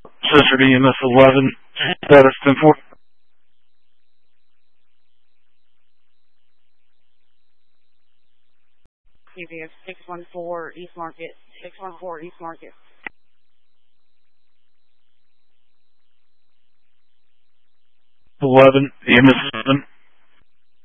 Sister EMS 11, status 10-4. CVS 614 East Market, 614 East Market. 11, EMS 7.